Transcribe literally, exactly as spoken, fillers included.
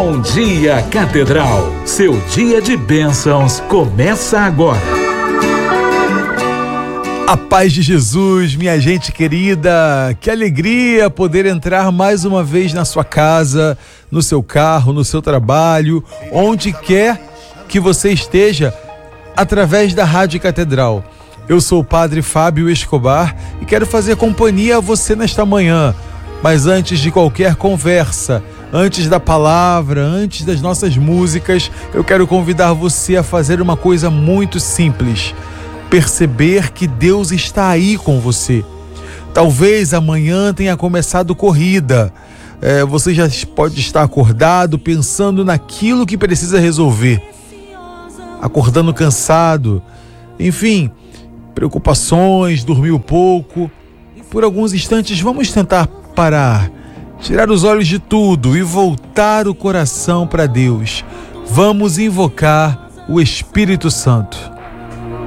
Bom Dia Catedral. Seu dia de bênçãos começa agora. A paz de Jesus, minha gente querida, que alegria poder entrar mais uma vez na sua casa, no seu carro, no seu trabalho, onde quer que você esteja, através da Rádio Catedral. Eu sou o Padre Fábio Escobar e quero fazer companhia a você nesta manhã. Mas antes de qualquer conversa, antes da palavra, antes das nossas músicas, eu quero convidar você a fazer uma coisa muito simples. Perceber que Deus está aí com você. Talvez amanhã tenha começado corrida. É, você já pode estar acordado pensando naquilo que precisa resolver. Acordando cansado. Enfim, preocupações, dormiu pouco. Por alguns instantes vamos tentar parar, tirar os olhos de tudo e voltar o coração para Deus. Vamos invocar o Espírito Santo.